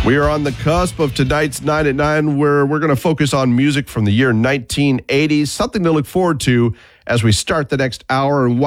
We are on the cusp of tonight's 9 at 9, where we're going to focus on music from the year 1980, something to look forward to as we start the next hour. And